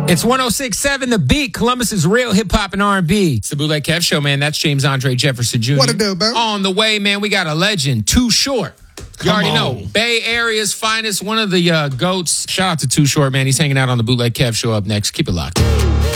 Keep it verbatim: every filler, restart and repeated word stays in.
It's one oh six point seven The Beat, Columbus's real hip-hop and R and B. It's the Bootleg Kev Show, man. That's James Andre Jefferson Junior What it do, man? On the way, man, we got a legend, Too Short. You Come already on. know. Bay Area's finest, one of the uh, GOATs. Shout out to Too Short, man. He's hanging out on the Bootleg Kev Show up next. Keep it locked.